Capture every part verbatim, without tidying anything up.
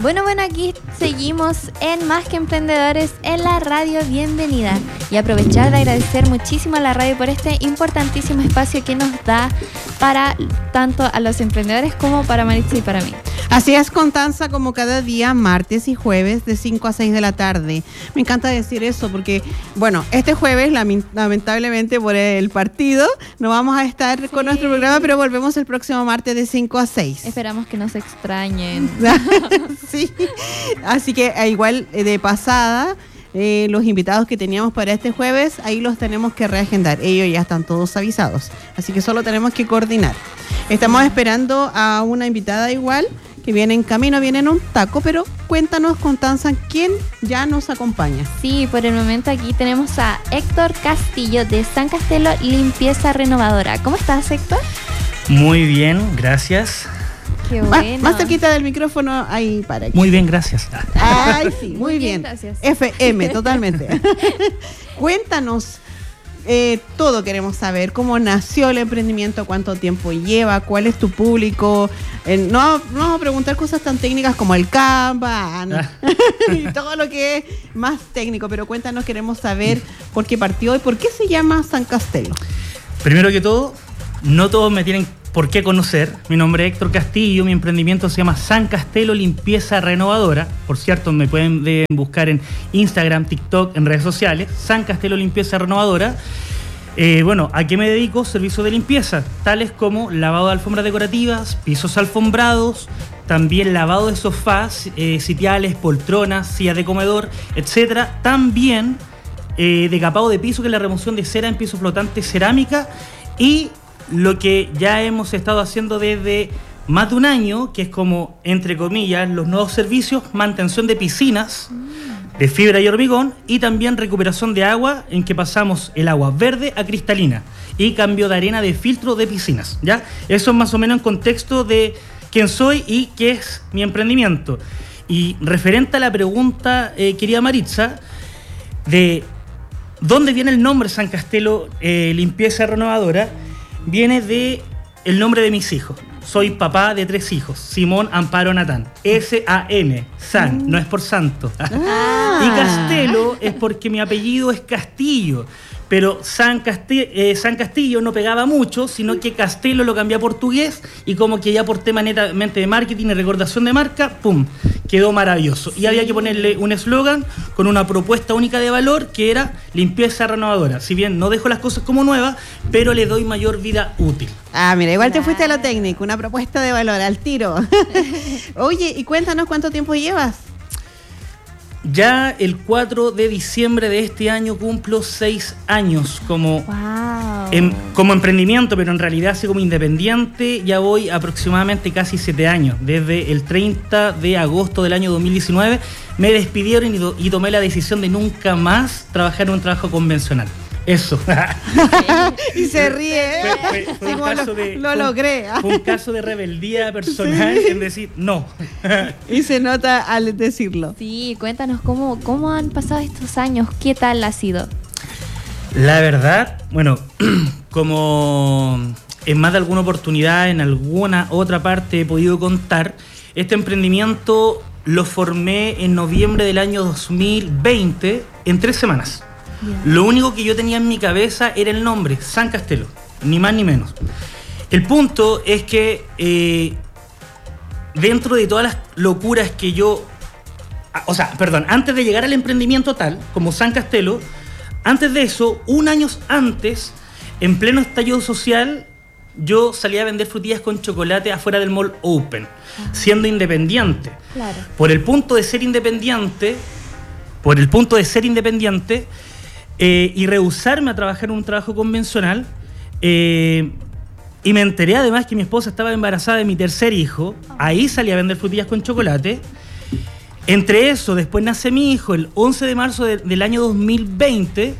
Bueno, bueno, aquí seguimos en Más que Emprendedores en la radio. Bienvenida. Y aprovechar de agradecer muchísimo a la radio por este importantísimo espacio que nos da para tanto a los emprendedores como para Maritza y para mí. Así es, Constanza, como cada día, martes y jueves, de cinco a seis de la tarde. Me encanta decir eso porque, bueno, este jueves, lamentablemente por el partido, no vamos a estar sí. con nuestro programa, pero volvemos el próximo martes de cinco a seis. Esperamos que nos extrañen. Sí, así que igual de pasada, eh, los invitados que teníamos para este jueves, ahí los tenemos que reagendar. Ellos ya están todos avisados, así que solo tenemos que coordinar. Estamos esperando a una invitada igual, que viene en camino, viene en un taco, pero cuéntanos, Constanza, ¿quién ya nos acompaña? Sí, por el momento aquí tenemos a Héctor Castillo de San Castelo Limpieza Renovadora. ¿Cómo estás, Héctor? Muy bien, gracias. Qué bueno. Más, más cerquita del micrófono, ahí para aquí. Muy bien, gracias. Ay, sí, muy, muy bien. bien. Gracias. F M, totalmente. Cuéntanos. Eh, todo queremos saber, cómo nació el emprendimiento, cuánto tiempo lleva, cuál es tu público. Eh, no, no vamos a preguntar cosas tan técnicas como el Canva y todo lo que es más técnico, pero cuéntanos, queremos saber por qué partió y por qué se llama San Castelo. Primero que todo, no todos me tienen por qué conocer. Mi nombre es Héctor Castillo, mi emprendimiento se llama San Castelo Limpieza Renovadora. Por cierto, me pueden deben buscar en Instagram, TikTok, en redes sociales, San Castelo Limpieza Renovadora. Eh, bueno, ¿a qué me dedico? Servicios de limpieza, tales como lavado de alfombras decorativas, pisos alfombrados, también lavado de sofás, eh, sitiales, poltronas, sillas de comedor, etcétera. También eh, decapado de piso, que es la remoción de cera en piso flotante, cerámica, y lo que ya hemos estado haciendo desde más de un año, que es como, entre comillas, los nuevos servicios, mantención de piscinas de fibra y hormigón, y también recuperación de agua, en que pasamos el agua verde a cristalina, y cambio de arena de filtro de piscinas, ¿ya? Eso es más o menos en contexto de quién soy y qué es mi emprendimiento. Y referente a la pregunta, eh, querida Maritza, de dónde viene el nombre San Castelo eh, Limpieza Renovadora, viene de el nombre de mis hijos. Soy papá de tres hijos, Simón, Amparo, Natán. S A N, San, no es por santo. Ah. Y Castelo es porque mi apellido es Castillo. Pero San, Casti- eh, San Castillo no pegaba mucho, sino que Castelo lo cambié a portugués, y como que ya por tema netamente de marketing y recordación de marca, ¡pum!, quedó maravilloso. Y había que ponerle un eslogan con una propuesta única de valor, que era limpieza renovadora. Si bien no dejo las cosas como nuevas, pero le doy mayor vida útil. Ah, mira, igual te fuiste a lo técnico, una propuesta de valor al tiro. Oye, y cuéntanos cuánto tiempo llevas. Ya el cuatro de diciembre de este año cumplo seis años como, wow. em, como emprendimiento, pero en realidad así como independiente ya voy aproximadamente casi siete años. Desde el treinta de agosto del año dos mil diecinueve me despidieron y, do, y tomé la decisión de nunca más trabajar en un trabajo convencional. Eso. Y se ríe. Fue, fue, fue sí, un lo, caso de, lo fue, logré. Fue un caso de rebeldía personal, sí, en decir no. Y se nota al decirlo. Sí, cuéntanos cómo, cómo han pasado estos años, qué tal ha sido. La verdad, bueno, como en más de alguna oportunidad, en alguna otra parte he podido contar, este emprendimiento lo formé en noviembre del año dos mil veinte, en tres semanas. Yeah. Lo único que yo tenía en mi cabeza era el nombre, San Castelo, ni más ni menos. El punto es que eh, dentro de todas las locuras que yo... O sea, perdón, antes de llegar al emprendimiento tal, como San Castelo, antes de eso, un año antes, en pleno estallido social, yo salí a vender frutillas con chocolate afuera del Mall Open, ah, siendo independiente. Claro. Por el punto de ser independiente, por el punto de ser independiente, Eh, y rehusarme a trabajar en un trabajo convencional, eh, y me enteré además que mi esposa estaba embarazada de mi tercer hijo. Ahí salí a vender frutillas con chocolate. Entre eso, después nace mi hijo el once de marzo de, del año dos mil veinte.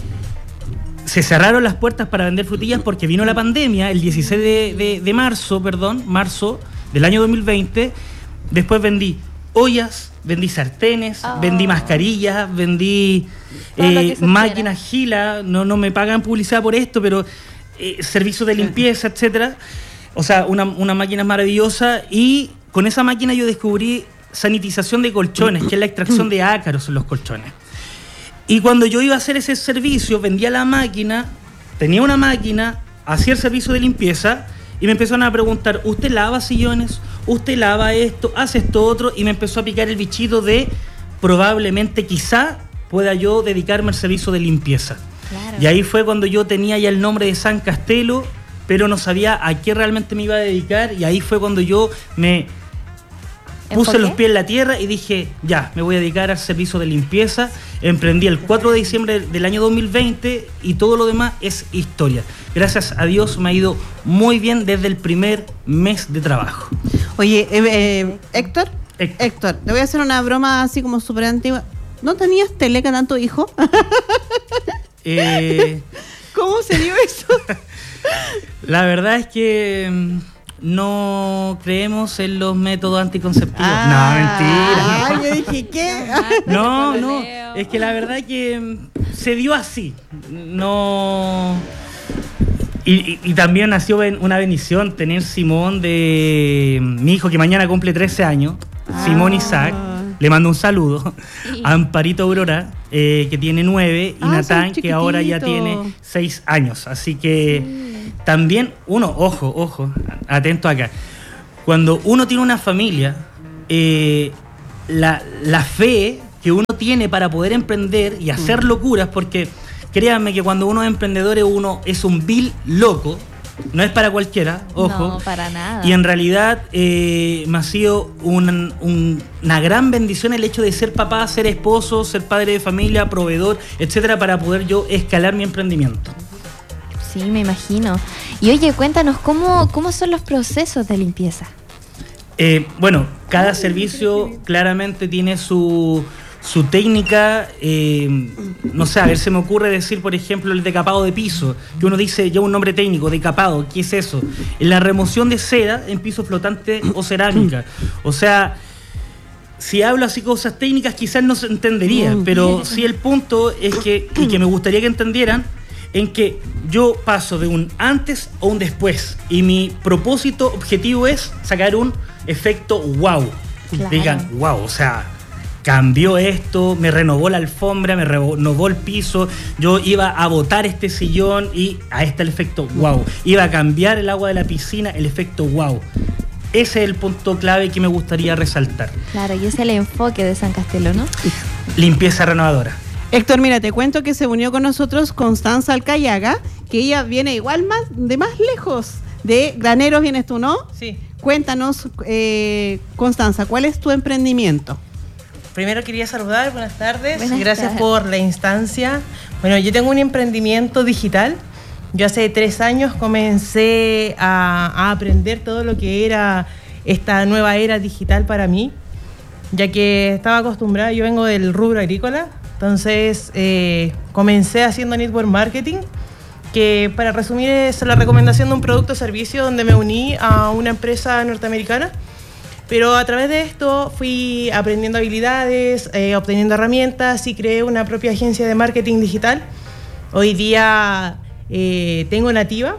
Se cerraron las puertas para vender frutillas porque vino la pandemia el dieciséis de, de, de marzo, perdón, marzo del año dos mil veinte. Después vendí ollas, vendí sartenes, oh, vendí mascarillas, vendí eh, máquinas Gila, no, no me pagan publicidad por esto, pero eh, servicios de limpieza, etcétera. O sea, una, una máquina maravillosa, y con esa máquina yo descubrí sanitización de colchones, que es la extracción de ácaros en los colchones. Y cuando yo iba a hacer ese servicio, vendía la máquina, tenía una máquina, hacía el servicio de limpieza y me empezaron a preguntar, ¿usted lava sillones? ¿Usted lava esto? ¿Hace esto otro? Y me empezó a picar el bichito de probablemente, quizá, pueda yo dedicarme al servicio de limpieza. Claro. Y ahí fue cuando yo tenía ya el nombre de San Castelo, pero no sabía a qué realmente me iba a dedicar, y ahí fue cuando yo me puse los pies en la tierra y dije, ya, me voy a dedicar al servicio de limpieza. Emprendí el cuatro de diciembre del año dos mil veinte y todo lo demás es historia. Gracias a Dios me ha ido muy bien desde el primer mes de trabajo. Oye, eh, eh, Héctor, Héctor, Héctor, te voy a hacer una broma así como súper antigua. ¿No tenías Teleca tanto hijo? eh, ¿Cómo se dio eso? La verdad es que no creemos en los métodos anticonceptivos. Ah, no, mentira. Ay, yo dije, ¿qué? No, no. Es que la verdad es que se dio así. No. Y, y, y también nació una bendición tener Simón, de mi hijo que mañana cumple trece años. Ah. Simón Isaac. Le mando un saludo. Sí. A Amparito Aurora, eh, que tiene nueve, y ah, Natán, que ahora ya tiene seis años. Así que sí. También uno, ojo, ojo, atento acá. Cuando uno tiene una familia, eh, la, la fe que uno tiene para poder emprender y hacer locuras, porque créanme que cuando uno es emprendedor, uno es un vil loco. No es para cualquiera, ojo. No, para nada. Y en realidad eh, me ha sido un, un, una gran bendición el hecho de ser papá, ser esposo, ser padre de familia, proveedor, etcétera, para poder yo escalar mi emprendimiento. Sí, me imagino. Y oye, cuéntanos, ¿cómo, cómo son los procesos de limpieza? Eh, bueno, cada servicio claramente tiene su... su técnica, eh, no sé, a ver, se me ocurre decir, por ejemplo, el decapado de piso, que uno dice ya un nombre técnico, decapado, ¿qué es eso? La remoción de cera en piso flotante o cerámica. O sea, si hablo así cosas técnicas quizás no se entendería, pero sí el punto es que, y que me gustaría que entendieran, en que yo paso de un antes a un después, y mi propósito objetivo es sacar un efecto wow. Claro. Digan, wow, o sea... cambió esto, me renovó la alfombra, me renovó el piso, yo iba a botar este sillón y ahí está el efecto wow. Iba a cambiar el agua de la piscina, el efecto wow. Ese es el punto clave que me gustaría resaltar. Claro, y ese es el enfoque de San Castelo, ¿no? Limpieza renovadora. Héctor, mira, te cuento que se unió con nosotros Constanza Alcayaga, que ella viene igual más de más lejos. De Graneros vienes tú, ¿no? Sí. Cuéntanos, eh, Constanza, ¿cuál es tu emprendimiento? Primero quería saludar, buenas tardes, buenas gracias tardes. por la instancia. Bueno, yo tengo un emprendimiento digital. Yo hace tres años comencé a, a aprender todo lo que era esta nueva era digital para mí, ya que estaba acostumbrada, yo vengo del rubro agrícola, entonces eh, comencé haciendo network marketing, que para resumir es la recomendación de un producto o servicio donde me uní a una empresa norteamericana. Pero a través de esto fui aprendiendo habilidades, eh, obteniendo herramientas y creé una propia agencia de marketing digital. Hoy día eh, tengo Nativa,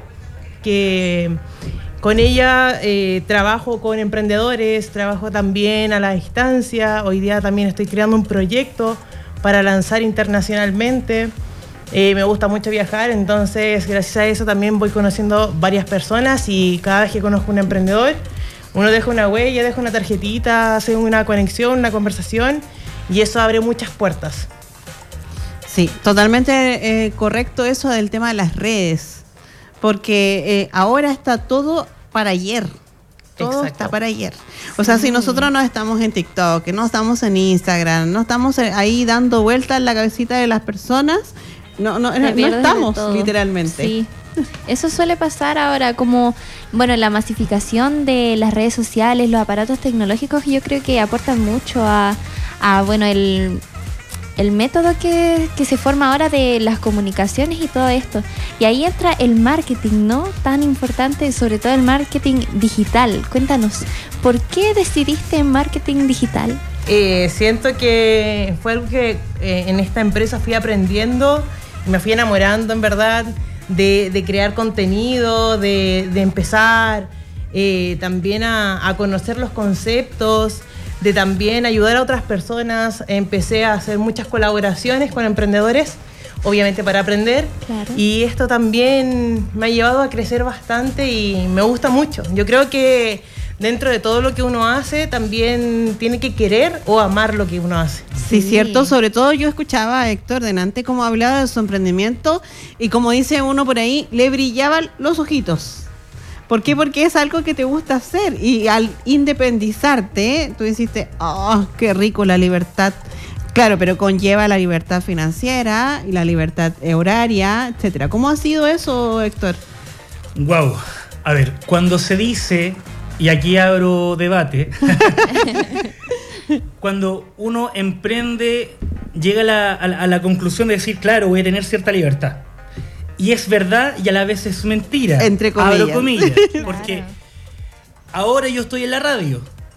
que con ella eh, trabajo con emprendedores, trabajo también a la distancia. Hoy día también estoy creando un proyecto para lanzar internacionalmente. Eh, me gusta mucho viajar, entonces gracias a eso también voy conociendo varias personas, y cada vez que conozco un emprendedor, uno deja una huella, deja una tarjetita, hace una conexión, una conversación, y eso abre muchas puertas. Sí, totalmente eh, correcto eso del tema de las redes, porque eh, ahora está todo para ayer. Todo Exacto. está para ayer. O sea, si nosotros no estamos en TikTok, no estamos en Instagram, no estamos ahí dando vueltas en la cabecita de las personas, no, no, no estamos literalmente. Sí. Eso suele pasar ahora, como, bueno, la masificación de las redes sociales, los aparatos tecnológicos, yo creo que aportan mucho a, a bueno, el, el método que, que se forma ahora de las comunicaciones y todo esto. Y ahí entra el marketing, ¿no? Tan importante, sobre todo el marketing digital. Cuéntanos, ¿por qué decidiste en marketing digital? Eh, siento que fue algo que eh, en esta empresa fui aprendiendo y me fui enamorando, en verdad, De, de crear contenido, de, de empezar eh, también a, a conocer los conceptos, de también ayudar a otras personas. Empecé a hacer muchas colaboraciones con emprendedores, obviamente para aprender. Claro. Y esto también me ha llevado a crecer bastante y me gusta mucho. Yo creo que dentro de todo lo que uno hace, también tiene que querer o amar lo que uno hace. Sí, cierto. Sobre todo yo escuchaba a Héctor delante cómo hablaba de su emprendimiento y como dice uno por ahí, le brillaban los ojitos. ¿Por qué? Porque es algo que te gusta hacer y al independizarte, tú dijiste, oh, qué rico la libertad. Claro, pero conlleva la libertad financiera y la libertad horaria, etcétera. ¿Cómo ha sido eso, Héctor? Wow. A ver, cuando se dice, y aquí abro debate, cuando uno emprende, llega a la, a, la, a la conclusión de decir, claro, voy a tener cierta libertad. Y es verdad y a la vez es mentira. Entre comillas. Abro comillas. Porque ahora yo estoy en la radio.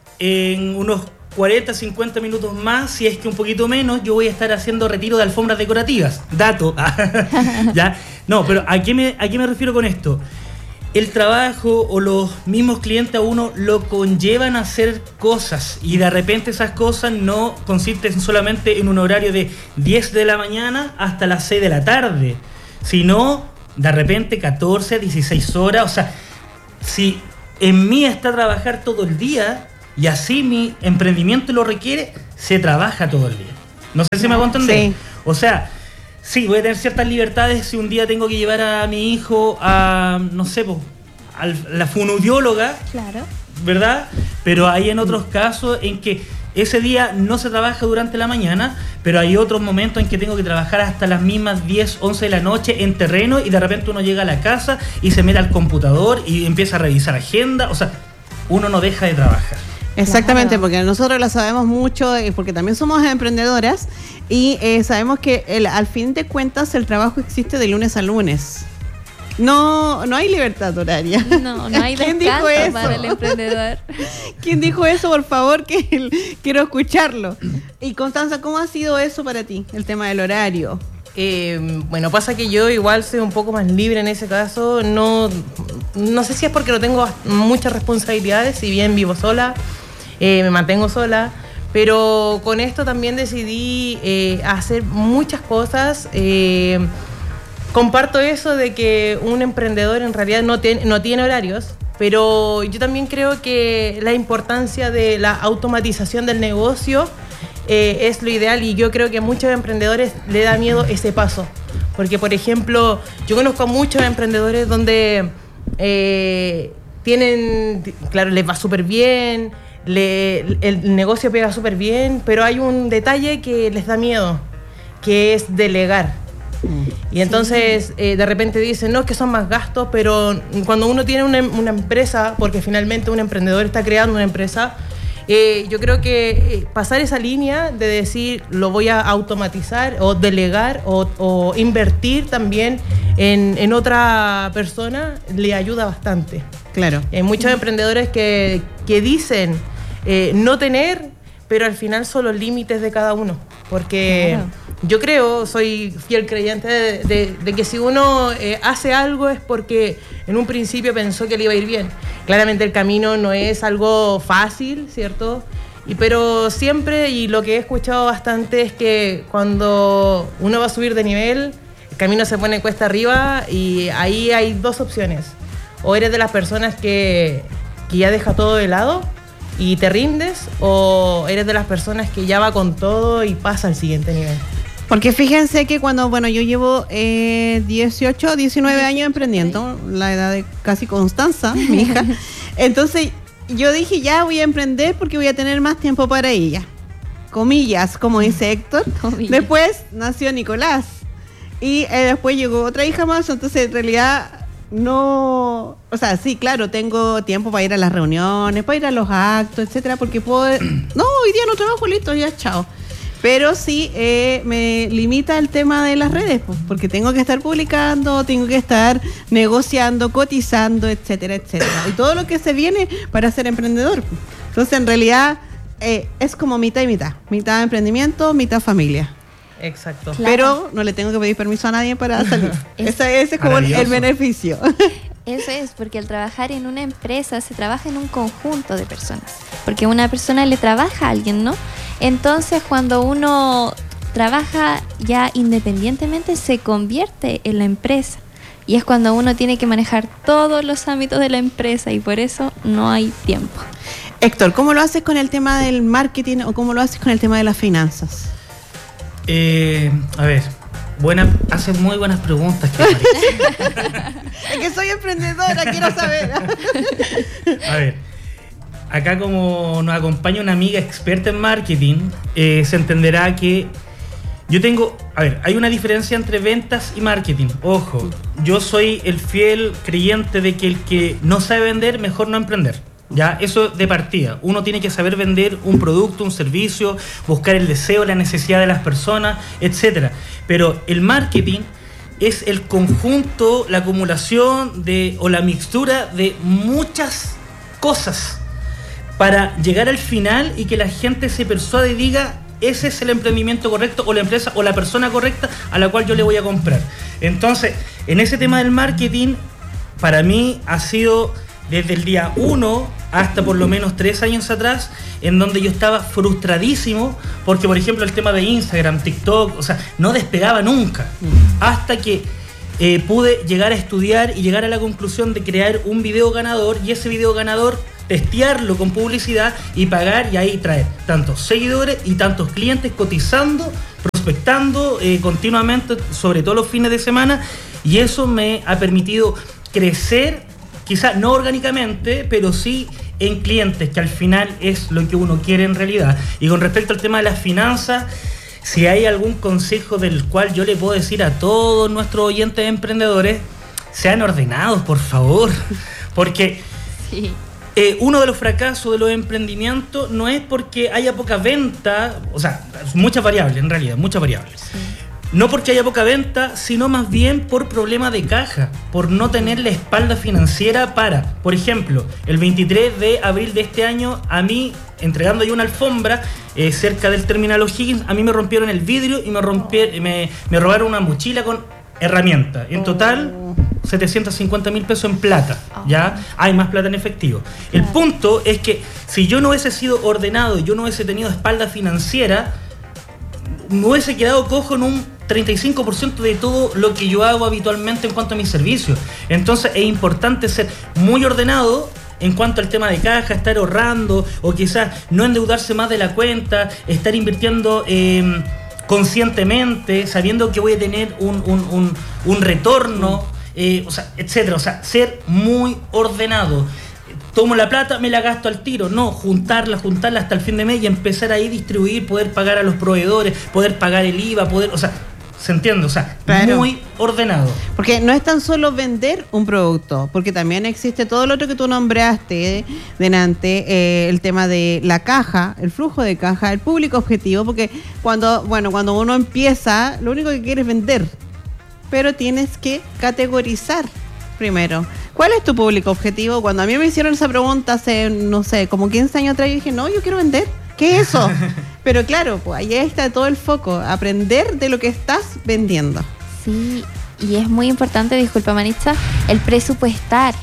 En unos cuarenta, cincuenta minutos más, si es que un poquito menos, yo voy a estar haciendo retiro de alfombras decorativas. Dato. ¿Ya? No, pero ¿a qué, me, ¿a qué me refiero con esto? El trabajo o los mismos clientes a uno lo conllevan a hacer cosas y de repente esas cosas no consisten solamente en un horario de diez de la mañana hasta las seis de la tarde, sino de repente catorce, dieciséis horas. O sea, si en mí está trabajar todo el día y así mi emprendimiento lo requiere, se trabaja todo el día. No sé si me hago entender. Sí. O sea, sí, voy a tener ciertas libertades si un día tengo que llevar a mi hijo a, no sé, po, a la fonoaudióloga, Claro. ¿verdad? Pero hay en otros casos en que ese día no se trabaja durante la mañana, pero hay otros momentos en que tengo que trabajar hasta las mismas diez, once de la noche en terreno y de repente uno llega a la casa y se mete al computador y empieza a revisar agenda. O sea, uno no deja de trabajar. Exactamente, Claro. porque nosotros lo sabemos mucho, eh, porque también somos emprendedoras y eh, sabemos que el, al fin de cuentas el trabajo existe de lunes a lunes. No, no hay libertad horaria. No, no hay ¿Quién dijo descanso eso? para el emprendedor. ¿Quién dijo eso? Por favor, que el- quiero escucharlo. Y Constanza, ¿cómo ha sido eso para ti, el tema del horario? Eh, bueno, pasa que yo igual soy un poco más libre en ese caso. No, no sé si es porque no tengo muchas responsabilidades, si bien vivo sola, eh, me mantengo sola, pero con esto también decidí eh, hacer muchas cosas. Eh, comparto eso de que un emprendedor en realidad no, ten, no tiene horarios, pero yo también creo que la importancia de la automatización del negocio eh, es lo ideal y yo creo que a muchos emprendedores le da miedo ese paso. Porque, por ejemplo, yo conozco a muchos emprendedores donde eh, tienen, claro, les va súper bien, le, el negocio pega súper bien, pero hay un detalle que les da miedo, que es delegar. Y entonces eh, de repente dicen, no, es que son más gastos, pero cuando uno tiene una, una empresa, porque finalmente un emprendedor está creando una empresa, eh, yo creo que eh, pasar esa línea de decir, lo voy a automatizar o delegar o, o invertir también en, en otra persona, le ayuda bastante. Claro. Hay muchos emprendedores que, que dicen eh, no tener, pero al final son los límites de cada uno. Porque Claro. yo creo, soy fiel creyente de, de, de que si uno eh, hace algo es porque en un principio pensó que le iba a ir bien. Claramente el camino no es algo fácil, ¿cierto? Y, pero siempre, y lo que he escuchado bastante es que cuando uno va a subir de nivel, el camino se pone cuesta arriba y ahí hay dos opciones. O eres de las personas que, que ya deja todo de lado y te rindes, o eres de las personas que ya va con todo y pasa al siguiente nivel. Porque fíjense que cuando, bueno, yo llevo eh, dieciocho, diecinueve años emprendiendo, la edad de casi Constanza, mi hija. Entonces yo dije, ya voy a emprender porque voy a tener más tiempo para ella. Comillas, como dice Héctor. Comillas. Después nació Nicolás. Y eh, después llegó otra hija más, entonces en realidad no, o sea, sí, claro, tengo tiempo para ir a las reuniones, para ir a los actos, etcétera, porque puedo, no, hoy día no trabajo, listo, ya, chao. Pero sí eh, me limita el tema de las redes, pues, porque tengo que estar publicando, tengo que estar negociando, cotizando, etcétera, etcétera. Y todo lo que se viene para ser emprendedor. Pues. Entonces, en realidad, eh, es como mitad y mitad. Mitad emprendimiento, mitad familia. Exacto. Claro. Pero no le tengo que pedir permiso a nadie para salir. Es ese, ese es como el, el maravilloso. beneficio. Eso es, porque al trabajar en una empresa se trabaja en un conjunto de personas, porque una persona le trabaja a alguien, ¿no? Entonces cuando uno trabaja ya independientemente se convierte en la empresa y es cuando uno tiene que manejar todos los ámbitos de la empresa y por eso no hay tiempo. Héctor, ¿cómo lo haces con el tema del marketing o cómo lo haces con el tema de las finanzas? Eh, a ver, buena, hace muy buenas preguntas. Es que soy emprendedora, quiero saber. A ver, acá como nos acompaña una amiga experta en marketing, eh, se entenderá que yo tengo, a ver, hay una diferencia entre ventas y marketing. Ojo, yo soy el fiel creyente de que el que no sabe vender, mejor no emprender. Ya, eso de partida. Uno tiene que saber vender un producto, un servicio, buscar el deseo, la necesidad de las personas, etcétera. Pero el marketing es el conjunto, la acumulación de o la mixtura de muchas cosas para llegar al final y que la gente se persuade y diga ese es el emprendimiento correcto o la empresa o la persona correcta a la cual yo le voy a comprar. Entonces, en ese tema del marketing, para mí ha sido desde el día uno hasta por lo menos tres años atrás, en donde yo estaba frustradísimo porque, por ejemplo, el tema de Instagram, TikTok, o sea, no despegaba nunca. Hasta que eh, pude llegar a estudiar y llegar a la conclusión de crear un video ganador y ese video ganador testearlo con publicidad y pagar y ahí traer tantos seguidores y tantos clientes cotizando, prospectando eh, continuamente, sobre todo los fines de semana, y eso me ha permitido crecer, quizás no orgánicamente, pero sí en clientes, que al final es lo que uno quiere en realidad. Y con respecto al tema de las finanzas, si hay algún consejo del cual yo le puedo decir a todos nuestros oyentes emprendedores, sean ordenados, por favor, porque sí. Eh, uno de los fracasos de los emprendimientos no es porque haya poca venta, o sea, muchas variables en realidad, muchas variables. Sí. No porque haya poca venta, sino más bien por problema de caja, por no tener la espalda financiera para, por ejemplo, el veintitrés de abril de este año, a mí, entregando yo una alfombra eh, cerca del Terminal O'Higgins, a mí me rompieron el vidrio y me, rompieron, me, me robaron una mochila con herramientas. En total, setecientos cincuenta mil pesos en plata, ¿ya? Hay más plata en efectivo. El punto es que si yo no hubiese sido ordenado y yo no hubiese tenido espalda financiera, me hubiese quedado cojo en un treinta y cinco por ciento de todo lo que yo hago habitualmente en cuanto a mis servicios. Entonces es importante ser muy ordenado en cuanto al tema de caja, estar ahorrando o quizás no endeudarse más de la cuenta, estar invirtiendo eh, conscientemente, sabiendo que voy a tener un, un, un, un retorno, eh, o sea, etcétera. O sea, ser muy ordenado. Tomo la plata, me la gasto al tiro. No, juntarla, juntarla hasta el fin de mes y empezar ahí a distribuir, poder pagar a los proveedores, poder pagar el I V A, poder, o sea, ¿se entiende? O sea, claro, muy ordenado. Porque no es tan solo vender un producto, porque también existe todo lo otro que tú nombraste eh, delante, eh, el tema de la caja, el flujo de caja, el público objetivo, porque cuando, bueno, cuando uno empieza, lo único que quiere es vender, pero tienes que categorizar primero. ¿Cuál es tu público objetivo? Cuando a mí me hicieron esa pregunta hace, no sé, como quince años atrás, yo dije, no, yo quiero vender. ¿Qué es eso? Pero claro, pues ahí está todo el foco, aprender de lo que estás vendiendo. Sí, y es muy importante, disculpa Maritza, el presupuestar.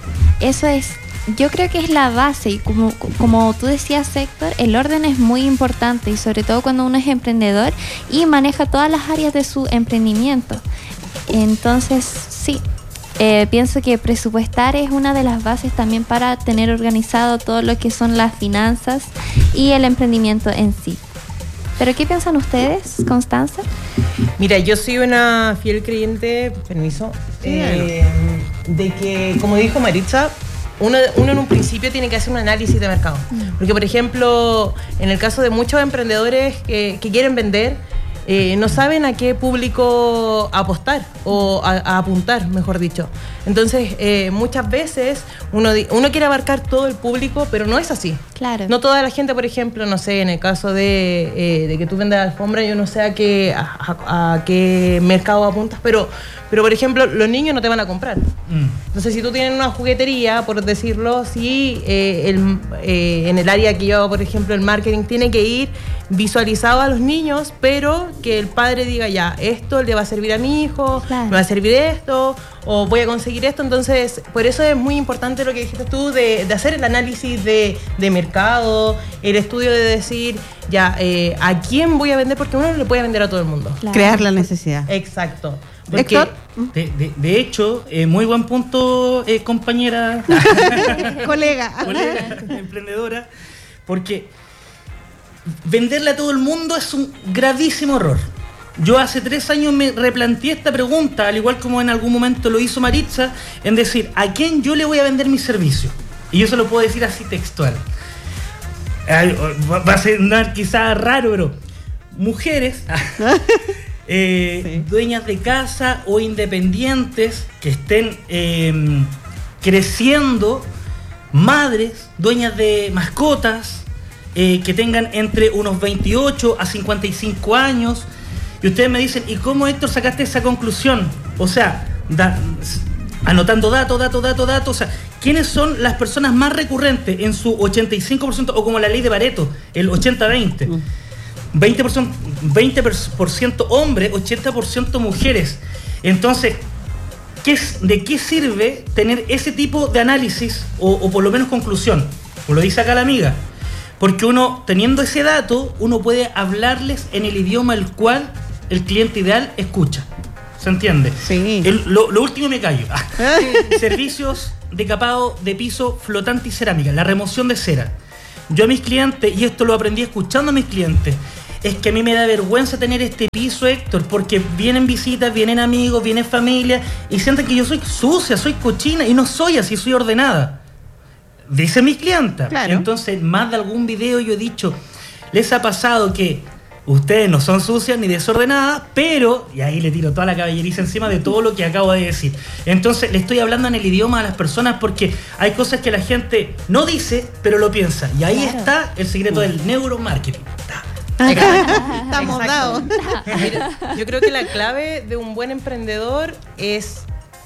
Eso es, yo creo que es la base y como, como tú decías, Héctor, el orden es muy importante y sobre todo cuando uno es emprendedor y maneja todas las áreas de su emprendimiento. Entonces, sí. Eh, pienso que presupuestar es una de las bases también para tener organizado todo lo que son las finanzas y el emprendimiento en sí. ¿Pero qué piensan ustedes, Constanza? Mira, yo soy una fiel creyente, permiso, sí, eh, de que, como dijo Maritza, uno, uno en un principio tiene que hacer un análisis de mercado. Porque, por ejemplo, en el caso de muchos emprendedores que, que quieren vender, Eh, no saben a qué público apostar o a, a apuntar, mejor dicho. Entonces, eh, muchas veces uno, uno quiere abarcar todo el público, pero no es así. Claro. No toda la gente, por ejemplo, no sé, en el caso de, eh, de que tú vendas alfombra, yo no sé a qué, a, a, a qué mercado apuntas, pero, pero, por ejemplo, los niños no te van a comprar. Mm. no sé si tú tienes una juguetería, por decirlo, si eh, el, eh, en el área que yo, por ejemplo, el marketing tiene que ir visualizado a los niños, pero que el padre diga, ya, esto le va a servir a mi hijo, Claro. me va a servir esto, o voy a conseguir esto. Entonces, por eso es muy importante lo que dijiste tú, de, de hacer el análisis de, de mercado, el estudio de decir, ya, eh, ¿a quién voy a vender? Porque uno no le puede vender a todo el mundo. Claro. Crear la necesidad. Exacto. Porque, Héctor. De, de- de hecho, eh, muy buen punto, eh, compañera, Colega. colega, emprendedora, porque venderle a todo el mundo es un gravísimo error. Yo hace tres años me replanteé esta pregunta, al igual como en algún momento lo hizo Maritza, en decir, ¿a quién yo le voy a vender mi servicio? Y yo se lo puedo decir así textual. Ay, va va a sonar quizás raro, pero mujeres, eh, Sí. dueñas de casa o independientes que estén eh, creciendo, madres, dueñas de mascotas, eh, que tengan entre unos veintiocho a cincuenta y cinco años. Y ustedes me dicen, ¿y cómo, Héctor, sacaste esa conclusión? O sea, da- anotando datos, datos, datos, datos. O sea, ¿quiénes son las personas más recurrentes en su ochenta y cinco por ciento o como la ley de Pareto, el ochenta veinte? veinte por ciento, veinte por ciento hombres, ochenta por ciento mujeres. Entonces, ¿qué es, ¿de qué sirve tener ese tipo de análisis o, o por lo menos conclusión? Como lo dice acá la amiga. Porque uno, teniendo ese dato, uno puede hablarles en el idioma el cual el cliente ideal escucha. ¿Se entiende? Sí. El- lo, lo último me callo. Servicios de capado de piso flotante y cerámica, la remoción de cera. Yo a mis clientes, y esto lo aprendí escuchando a mis clientes, es que a mí me da vergüenza tener este piso, Héctor, porque vienen visitas, vienen amigos, viene familia, y sienten que yo soy sucia, soy cochina, y no soy así, soy ordenada. Dicen mis clientas. Claro. Entonces, más de algún video yo he dicho, les ha pasado que ustedes no son sucias ni desordenadas, pero, y ahí le tiro toda la caballeriza encima de todo lo que acabo de decir. Entonces, le estoy hablando en el idioma a las personas porque hay cosas que la gente no dice, pero lo piensa. Y ahí Claro. está el secreto del neuromarketing. Estamos Exacto. dados. Mira, yo creo que la clave de un buen emprendedor es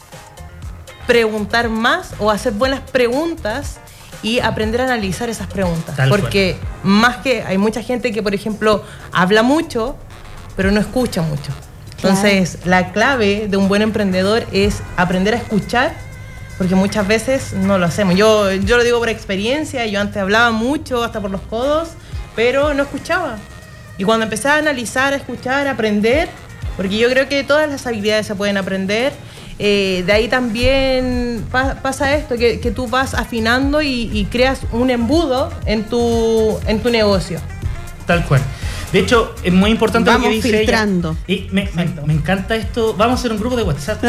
preguntar más o hacer buenas preguntas y aprender a analizar esas preguntas. Tal Porque más que hay mucha gente que, por ejemplo, habla mucho, pero no escucha mucho. Entonces, la clave de un buen emprendedor es aprender a escuchar, porque muchas veces no lo hacemos. Yo, yo lo digo por experiencia, yo antes hablaba mucho, hasta por los codos, pero no escuchaba. Y cuando empecé a analizar, a escuchar, a aprender, porque yo creo que todas las habilidades se pueden aprender, eh, de ahí también pa- pasa esto, que, que tú vas afinando y, y creas un embudo en tu, en tu negocio. Tal cual. De hecho, es muy importante Vamos lo que dice filtrando. ella. Y me, me, me encanta esto. Vamos a hacer un grupo de WhatsApp.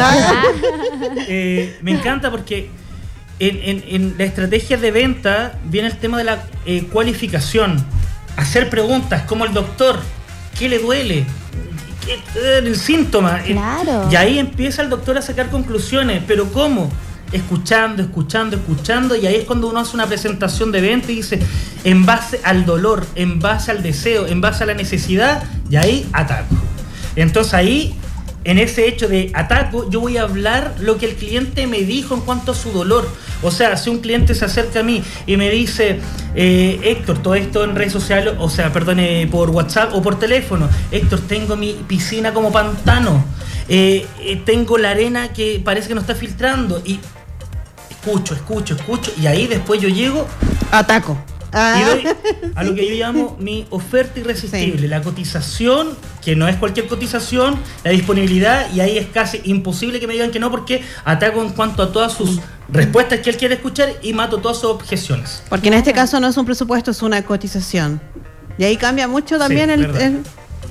Eh, me encanta porque en, en- en la estrategia de venta viene el tema de la eh, cualificación. Hacer preguntas como el doctor, ¿qué le duele? ¿Qué, eh, el síntoma? Eh, Claro. Y ahí empieza el doctor a sacar conclusiones. ¿Pero cómo? Escuchando, escuchando, escuchando, y ahí es cuando uno hace una presentación de venta y dice, en base al dolor, en base al deseo, en base a la necesidad, y ahí ataco. Entonces ahí, en ese hecho de ataco, yo voy a hablar lo que el cliente me dijo en cuanto a su dolor. O sea, si un cliente se acerca a mí y me dice, eh, Héctor, todo esto en redes sociales, o sea, perdón, eh, por WhatsApp o por teléfono, Héctor, tengo mi piscina como pantano, eh, eh, tengo la arena que parece que no está filtrando, y escucho, escucho, escucho, y ahí después yo llego Ataco. Ah. y doy a lo que yo llamo mi oferta irresistible, Sí. la cotización, que no es cualquier cotización, la disponibilidad, y ahí es casi imposible que me digan que no, porque ataco en cuanto a todas sus respuestas que él quiere escuchar y mato todas sus objeciones. Porque en este caso no es un presupuesto, es una cotización. Y ahí cambia mucho también Sí, el, verdad. el-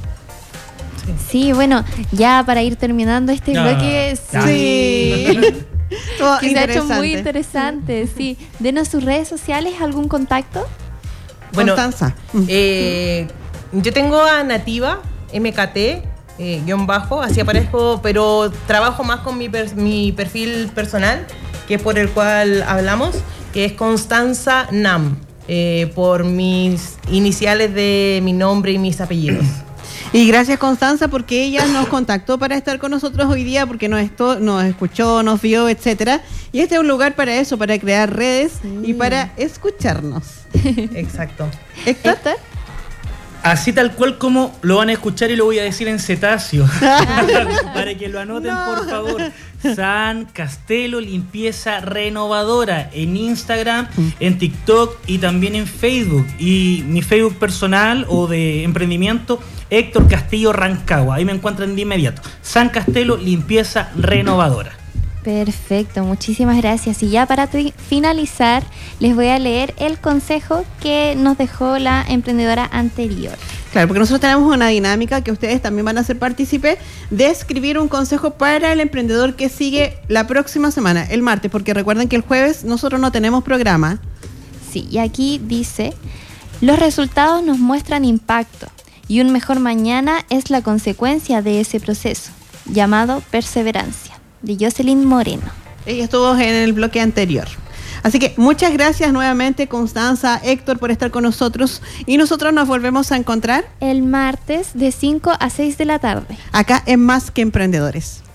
Sí, bueno, ya para ir terminando este No. bloque, Ya. Sí. Todo que se ha hecho muy interesante. interesante, sí. Denos sus redes sociales, algún contacto. Bueno, Constanza. Eh, yo tengo a Nativa, M K T, eh, guión bajo, así aparezco, pero trabajo más con mi, per- mi perfil personal, que es por el cual hablamos, que es Constanza Nam, eh, por mis iniciales de mi nombre y mis apellidos. Y gracias, Constanza, porque ella nos contactó para estar con nosotros hoy día, porque nos, esto, nos escuchó, nos vio, etcétera. Y este es un lugar para eso, para crear redes sí. y para escucharnos. Exacto. ¿Héctor? ¿Héctor? Así tal cual como lo van a escuchar y lo voy a decir en cetáceo. Para que lo anoten, no. por favor. San Castelo Limpieza Renovadora en Instagram, en TikTok y también en Facebook. Y mi Facebook personal o de emprendimiento, Héctor Castillo Rancagua. Ahí me encuentran de inmediato. San Castelo Limpieza Renovadora. Perfecto, muchísimas gracias. Y ya para t- finalizar, les voy a leer el consejo que nos dejó la emprendedora anterior. Claro, porque nosotros tenemos una dinámica que ustedes también van a ser partícipes de escribir un consejo para el emprendedor que sigue la próxima semana, el martes, porque recuerden que el jueves nosotros no tenemos programa. Sí, y aquí dice, los resultados nos muestran impacto y un mejor mañana es la consecuencia de ese proceso, llamado perseverancia, de Jocelyn Moreno. Ella estuvo en el bloque anterior. Así que muchas gracias nuevamente, Constanza, Héctor, por estar con nosotros. Y nosotros nos volvemos a encontrar el martes de cinco a seis de la tarde. Acá en Más que Emprendedores.